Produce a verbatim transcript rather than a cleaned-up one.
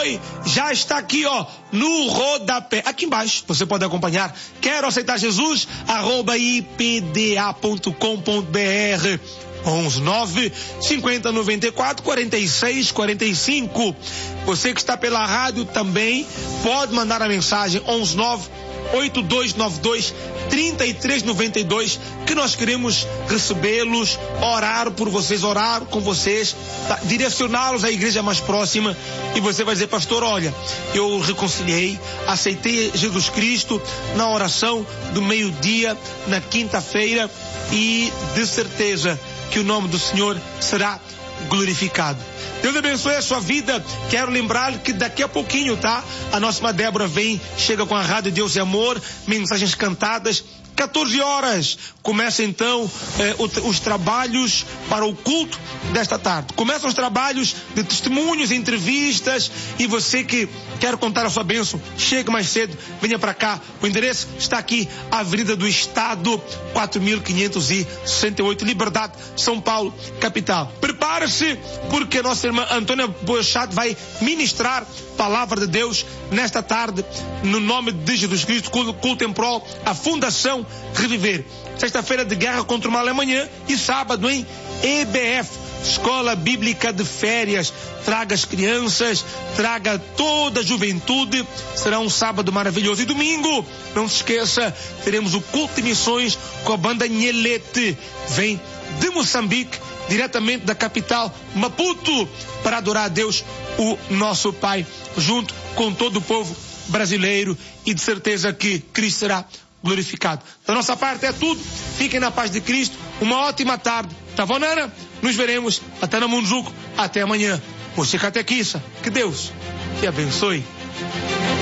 abençoe, já está aqui, ó, no rodapé, aqui embaixo, você pode acompanhar. Quero aceitar Jesus, arroba i p d a ponto com ponto b r. onze nove cinquenta noventa e quatro quarenta e seis quarenta e cinco. Você que está pela rádio também pode mandar a mensagem onze nove oito dois nove dois três três nove dois, que nós queremos recebê-los, orar por vocês, orar com vocês, tá? Direcioná-los à igreja mais próxima. E você vai dizer: pastor, olha, eu reconciliei, aceitei Jesus Cristo na oração do meio-dia, na quinta-feira, e de certeza que o nome do Senhor será glorificado. Deus abençoe a sua vida. Quero lembrar que daqui a pouquinho, tá? A nossa irmã Débora vem, chega com a Rádio Deus e Amor, mensagens cantadas. quatorze horas, começa então eh, os trabalhos para o culto desta tarde. Começam os trabalhos de testemunhos, entrevistas, e você que quer contar a sua bênção, chegue mais cedo, venha para cá. O endereço está aqui, Avenida do Estado, quatro mil quinhentos e sessenta e oito, Liberdade, São Paulo, capital. Prepare-se, porque nossa irmã Antônia Boechat vai ministrar palavra de Deus nesta tarde, no nome de Jesus Cristo, culto em prol, a Fundação Reviver. Sexta-feira de guerra contra o mal amanhã, e sábado em E B F, Escola Bíblica de Férias. Traga as crianças, traga toda a juventude. Será um sábado maravilhoso. E domingo, não se esqueça, teremos o culto de missões com a banda Nhelete. Vem de Moçambique, diretamente da capital Maputo, para adorar a Deus, o nosso Pai, junto com todo o povo brasileiro, e de certeza que Cristo será glorificado. Da nossa parte é tudo. Fiquem na paz de Cristo. Uma ótima tarde. Tá bom, Nana? Nos veremos até na Munzuco. Até amanhã. Você catequista. Que Deus te abençoe.